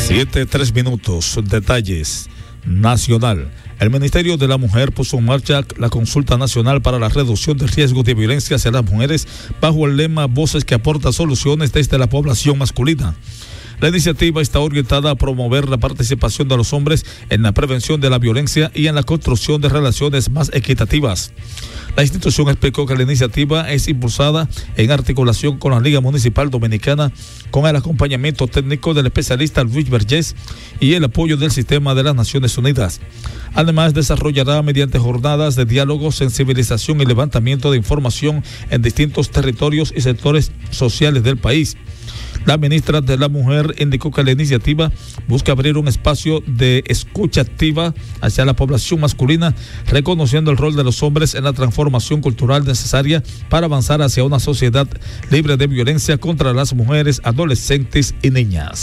7:03. Detalles. Nacional. El Ministerio de la Mujer puso en marcha la consulta nacional para la reducción de riesgos de violencia hacia las mujeres bajo el lema Voces que aportan soluciones desde la población masculina. La iniciativa está orientada a promover la participación de los hombres en la prevención de la violencia y en la construcción de relaciones más equitativas. La institución explicó que la iniciativa es impulsada en articulación con la Liga Municipal Dominicana, con el acompañamiento técnico del especialista Luis Vergés y el apoyo del Sistema de las Naciones Unidas. Además, desarrollará mediante jornadas de diálogo, sensibilización y levantamiento de información en distintos territorios y sectores sociales del país. La ministra de la Mujer indicó que la iniciativa busca abrir un espacio de escucha activa hacia la población masculina, reconociendo el rol de los hombres en la transformación cultural necesaria para avanzar hacia una sociedad libre de violencia contra las mujeres, adolescentes y niñas.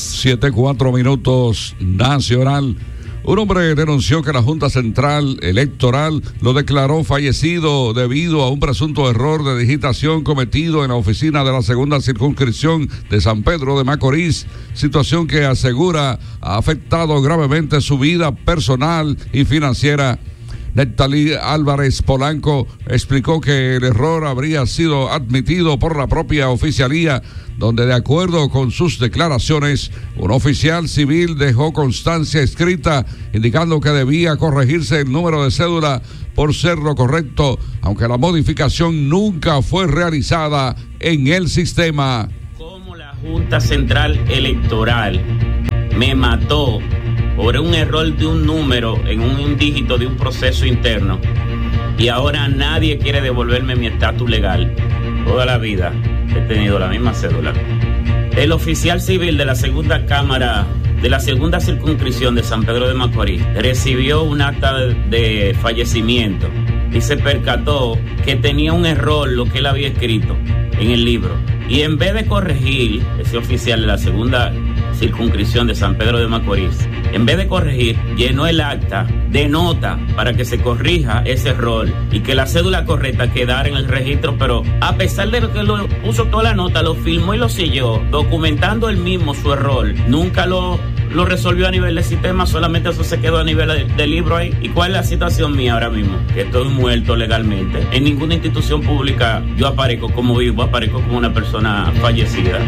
7:04. Nacional. Un hombre denunció que la Junta Central Electoral lo declaró fallecido debido a un presunto error de digitación cometido en la oficina de la segunda circunscripción de San Pedro de Macorís, situación que asegura ha afectado gravemente su vida personal y financiera. Nectalí Álvarez Polanco explicó que el error habría sido admitido por la propia oficialía, donde de acuerdo con sus declaraciones, un oficial civil dejó constancia escrita indicando que debía corregirse el número de cédula por ser lo correcto, aunque la modificación nunca fue realizada en el sistema. Como la Junta Central Electoral me mató por un error de un número en un dígito de un proceso interno y ahora nadie quiere devolverme mi estatus legal. Toda la vida he tenido la misma cédula. El oficial civil de la segunda cámara de la segunda circunscripción de San Pedro de Macorís recibió un acta de fallecimiento y se percató que tenía un error lo que él había escrito en el libro, y en vez de corregir, ese oficial de la segunda circunscripción de San Pedro de Macorís, en vez de corregir, llenó el acta de nota para que se corrija ese error y que la cédula correcta quedara en el registro, pero a pesar de que lo puso toda la nota, lo filmó y lo selló, documentando él mismo su error, nunca lo resolvió a nivel del sistema, solamente eso se quedó a nivel del libro ahí. ¿Y cuál es la situación mía ahora mismo? Que estoy muerto legalmente. En ninguna institución pública yo aparezco como vivo, aparezco como una persona fallecida.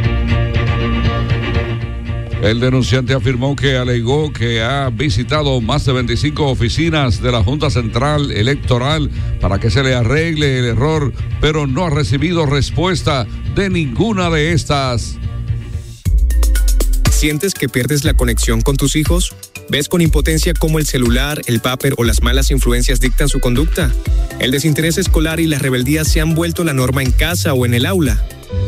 El denunciante afirmó que alegó que ha visitado más de 25 oficinas de la Junta Central Electoral para que se le arregle el error, pero no ha recibido respuesta de ninguna de estas. ¿Sientes que pierdes la conexión con tus hijos? ¿Ves con impotencia cómo el celular, el vapor o las malas influencias dictan su conducta? El desinterés escolar y la rebeldía se han vuelto la norma en casa o en el aula.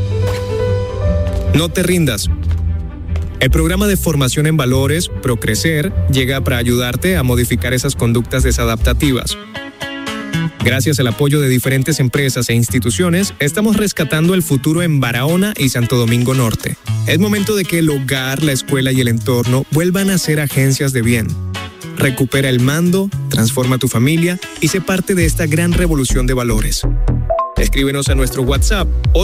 No te rindas. El programa de formación en valores, ProCrecer, llega para ayudarte a modificar esas conductas desadaptativas. Gracias al apoyo de diferentes empresas e instituciones, estamos rescatando el futuro en Barahona y Santo Domingo Norte. Es momento de que el hogar, la escuela y el entorno vuelvan a ser agencias de bien. Recupera el mando, transforma tu familia y sé parte de esta gran revolución de valores. Escríbenos a nuestro WhatsApp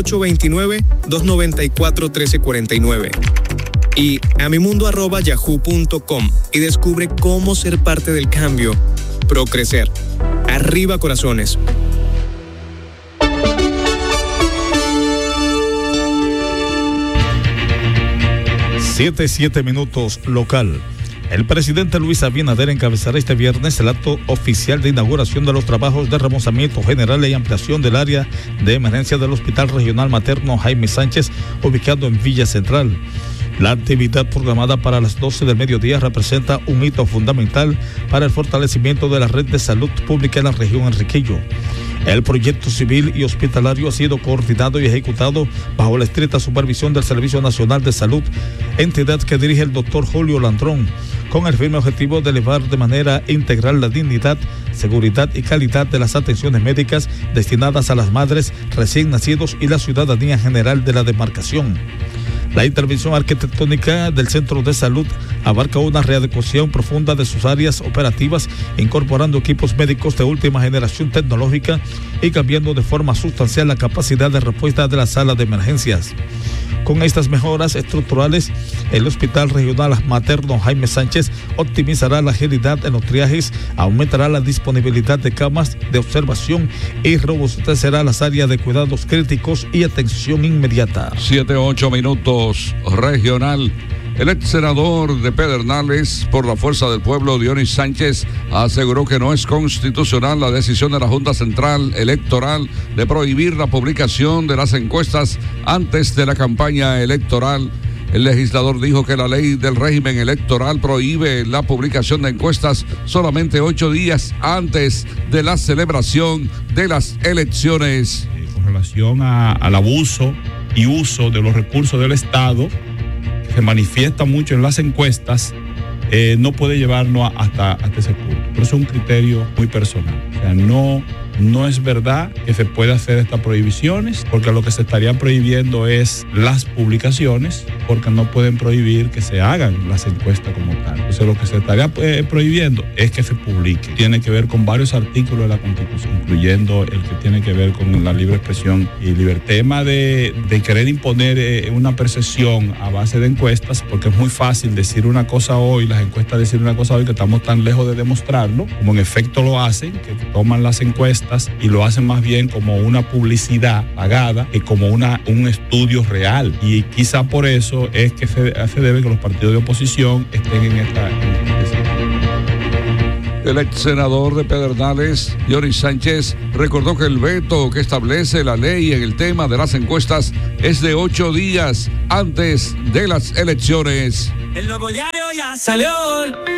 829-294-1349 y a mimundo@yahoo.com y descubre cómo ser parte del cambio. ProCrecer. Arriba corazones. 7:07. Local. El presidente Luis Abinader encabezará este viernes el acto oficial de inauguración de los trabajos de remozamiento general y ampliación del área de emergencia del Hospital Regional Materno Jaime Sánchez, ubicado en Villa Central. La actividad programada para las 12 del mediodía representa un hito fundamental para el fortalecimiento de la red de salud pública en la región Enriquillo. El proyecto civil y hospitalario ha sido coordinado y ejecutado bajo la estricta supervisión del Servicio Nacional de Salud, entidad que dirige el doctor Julio Landrón, con el firme objetivo de elevar de manera integral la dignidad, seguridad y calidad de las atenciones médicas destinadas a las madres, recién nacidos y la ciudadanía general de la demarcación. La intervención arquitectónica del Centro de Salud abarca una readecuación profunda de sus áreas operativas, incorporando equipos médicos de última generación tecnológica y cambiando de forma sustancial la capacidad de respuesta de la sala de emergencias. Con estas mejoras estructurales, el Hospital Regional Materno Jaime Sánchez optimizará la agilidad en los triajes, aumentará la disponibilidad de camas de observación y robustecerá las áreas de cuidados críticos y atención inmediata. 7-8 minutos, regional. El ex senador de Pedernales por la Fuerza del Pueblo, Dionis Sánchez, aseguró que no es constitucional la decisión de la Junta Central Electoral de prohibir la publicación de las encuestas antes de la campaña electoral. El legislador dijo que la ley del régimen electoral prohíbe la publicación de encuestas solamente 8 días antes de la celebración de las elecciones. Con relación al abuso y uso de los recursos del Estado, se manifiesta mucho en las encuestas, no puede llevarnos hasta ese punto. Pero eso es un criterio muy personal. O sea, no es verdad que se pueda hacer estas prohibiciones, porque lo que se estaría prohibiendo es las publicaciones, porque no pueden prohibir que se hagan las encuestas como tal. Entonces, lo que se estaría prohibiendo es que se publique. Tiene que ver con varios artículos de la Constitución, incluyendo el que tiene que ver con la libre expresión y libertad. El tema de querer imponer una percepción a base de encuestas, porque es muy fácil decir una cosa hoy, las encuestas decir una cosa hoy, que estamos tan lejos de demostrarlo, como en efecto lo hacen, que toman las encuestas y lo hacen más bien como una publicidad pagada que como un estudio real. Y quizá por eso es que se debe que los partidos de oposición estén en esta. El ex senador de Pedernales, Dionis Sánchez, recordó que el veto que establece la ley en el tema de las encuestas es de 8 días antes de las elecciones. El nuevo diario ya salió.